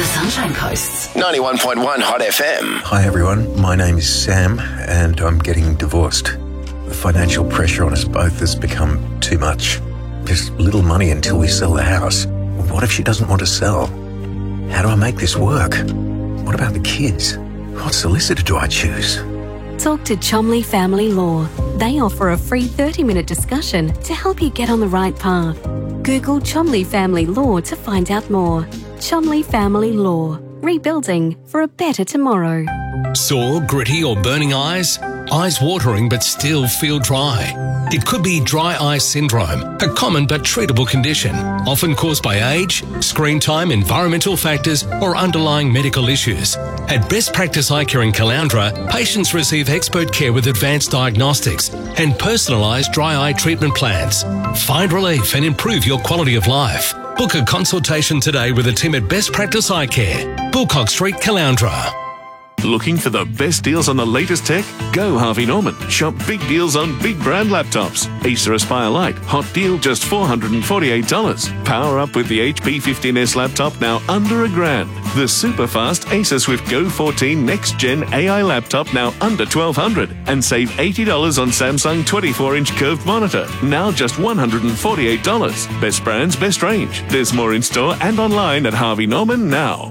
The Sunshine Coast's 91.1 Hot FM. Hi everyone, my name is Sam and I'm getting divorced. The financial pressure on us both has become too much. There's little money until we sell the house. What if she doesn't want to sell? How do I make this work? What about the kids? What solicitor do I choose? Talk to Chomley Family Law. They offer a free 30-minute discussion to help you get on the right path. Google Chomley Family Law to find out more. Chomley Family Law. Rebuilding for a better tomorrow. Sore, gritty or burning eyes? Eyes watering but still feel dry? It could be dry eye syndrome, a common but treatable condition, often caused by age, screen time, environmental factors or underlying medical issues. At Best Practice Eye Care in Caloundra, patients receive expert care with advanced diagnostics and personalised dry eye treatment plans. Find relief and improve your quality of life. Book a consultation today with a team at Best Practice Eye Care, Bulcock Street, Caloundra. Looking for the best deals on the latest tech? Go Harvey Norman. Shop big deals on big brand laptops. Acer Aspire Lite, hot deal just $448. Power up with the HP 15S laptop now under $1,000. The super fast Acer Swift Go 14 Next Gen AI laptop now under $1,200. And save $80 on Samsung 24-inch curved monitor, now just $148. Best brands, best range. There's more in store and online at Harvey Norman now.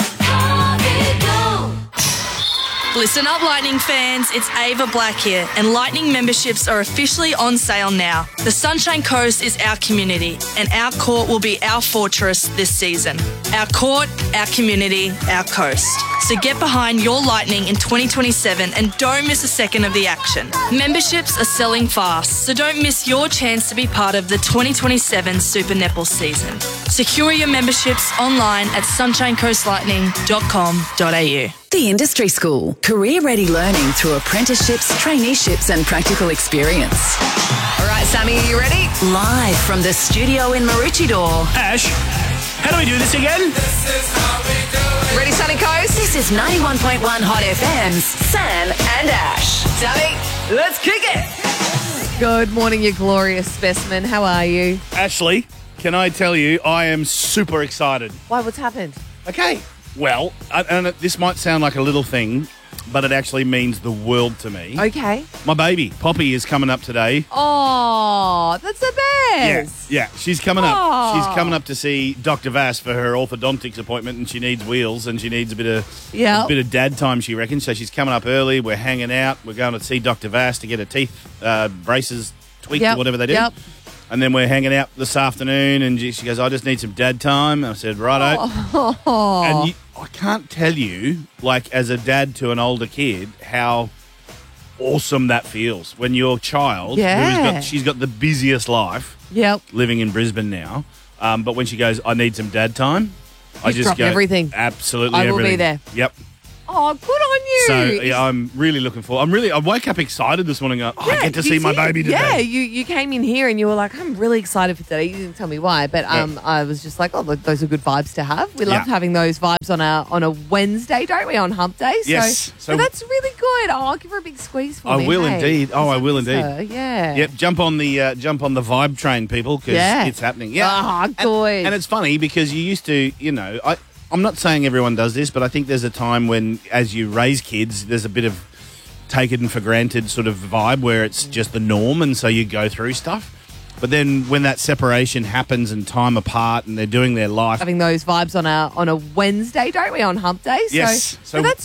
Listen up, Lightning fans. It's Ava Black here, and Lightning memberships are officially on sale now. The Sunshine Coast is our community, and our court will be our fortress this season. Our court, our community, our coast. So get behind your Lightning in 2027 and don't miss a second of the action. Memberships are selling fast, so don't miss your chance to be part of the 2027 Super Netball season. Secure your memberships online at sunshinecoastlightning.com.au. The Industry School. Career-ready learning through apprenticeships, traineeships and practical experience. All right, Sammy, are you ready? Live from the studio in Maroochydore. Ash, how do we do this again? Ready, Sunny Coast? This is 91.1 Hot FM's Sam and Ash. Sammy, let's kick it. Good morning, you glorious specimen. How are you? Ashley, can I tell you, I am super excited. Why, what's happened? Okay. Well, and this might sound like a little thing, but it actually means the world to me. Okay. My baby, Poppy, is coming up today. Oh, that's the best. Yeah, she's coming up. She's coming up to see Dr. Vass for her orthodontics appointment, and she needs wheels and she needs a bit of dad time, she reckons. So she's coming up early. We're hanging out. We're going to see Dr. Vass to get her teeth braces tweaked or whatever they do. Yep. And then we're hanging out this afternoon, and she goes, I just need some dad time. And I said, righto. Oh. And I can't tell you, like, as a dad to an older kid, how awesome that feels when your child, she's got the busiest life, living in Brisbane now, but when she goes, I need some dad time, I just go, everything. Absolutely I will everything. be there. Yep. Oh, good on you. So, yeah, I'm really looking forward. I woke up excited this morning. I get to see my baby today. Yeah, you came in here and you were like, I'm really excited for today. You didn't tell me why, but I was just like, oh, those are good vibes to have. We love having those vibes on a Wednesday, don't we, on hump day? Yes. So that's really good. Oh, I'll give her a big squeeze for me. I will indeed. Oh, I will indeed. Yeah. Yep, jump on the vibe train, people, because it's happening. Yeah. Oh, good. And it's funny because you used to, I'm not saying everyone does this, but I think there's a time when, as you raise kids, there's a bit of taken for granted sort of vibe where it's just the norm, and so you go through stuff. But then when that separation happens and time apart and they're doing their life, having those vibes on a Wednesday, don't we, on hump day? Yes. So that's